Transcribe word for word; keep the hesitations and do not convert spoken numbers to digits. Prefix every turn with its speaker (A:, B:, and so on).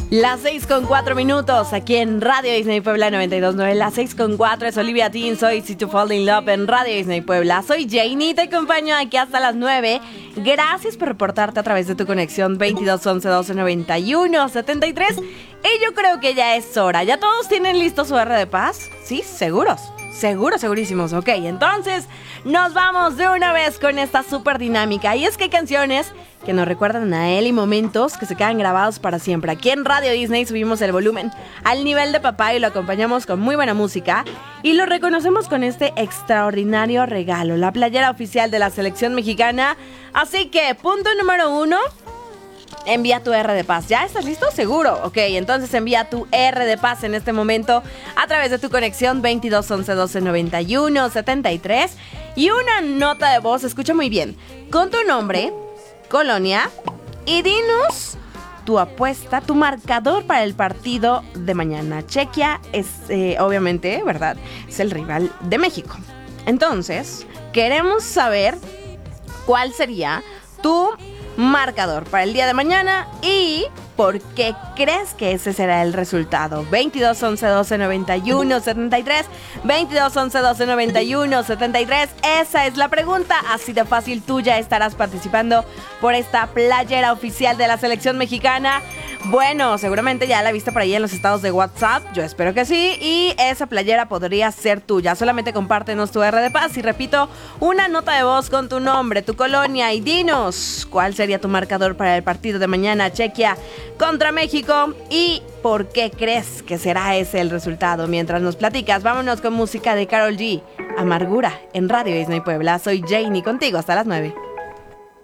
A: Las seis con cuatro minutos aquí en Radio Disney Puebla noventa y dos punto nueve. Las seis con cuatro es Olivia Dean. Soy Si To Fall In Love en Radio Disney Puebla. Soy Janie, te acompaño aquí hasta las nueve. Gracias por reportarte a través de tu conexión veintidós once doce noventa y uno setenta y tres. Y yo creo que ya es hora. ¿Ya todos tienen listo su R de paz? ¿Sí? ¿Seguros? Seguro, segurísimos. Ok, entonces nos vamos de una vez con esta súper dinámica. Y es que hay canciones que nos recuerdan a él y momentos que se quedan grabados para siempre. Aquí en Radio Disney subimos el volumen al nivel de papá y lo acompañamos con muy buena música. Y lo reconocemos con este extraordinario regalo, la playera oficial de la selección mexicana. Así que, punto número uno, envía tu R de paz. ¿Ya estás listo? ¿Seguro? Ok, entonces envía tu R de paz en este momento a través de tu conexión veintidós once doce noventa y uno setenta y tres y una nota de voz, escucha muy bien, con tu nombre, colonia y dinos tu apuesta, tu marcador para el partido de mañana. Chequia es, eh, obviamente, ¿verdad? Es el rival de México. Entonces, queremos saber cuál sería tu marcador para el día de mañana y por qué crees que ese será el resultado. veintidós once doce noventa y uno setenta y tres, veintidós once doce noventa y uno setenta y tres. Esa es la pregunta, así de fácil. Tú ya estarás participando por esta playera oficial de la selección mexicana. Bueno, seguramente ya la viste por ahí en los estados de WhatsApp, yo espero que sí, y esa playera podría ser tuya. Solamente compártenos tu R de paz y repito, una nota de voz con tu nombre, tu colonia y dinos cuál sería tu marcador para el partido de mañana, Chequia contra México, y por qué crees que será ese el resultado. Mientras nos platicas, vámonos con música de Karol G, Amargura, en Radio Disney Puebla. Soy Janie, contigo hasta las nueve.